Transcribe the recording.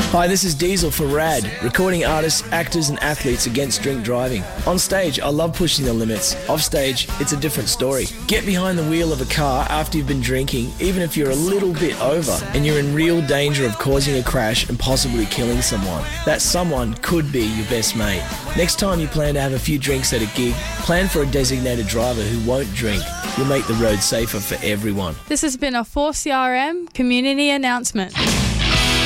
Hi, this is Diesel for RAD, recording artists, actors and athletes against drink driving. On stage, I love pushing the limits. Off stage, it's a different story. Get behind the wheel of a car after you've been drinking, even if you're a little bit over, and you're in real danger of causing a crash and possibly killing someone. That someone could be your best mate. Next time you plan to have a few drinks at a gig, plan for a designated driver who won't drink. You'll make the road safer for everyone. This has been a 4CRM community announcement.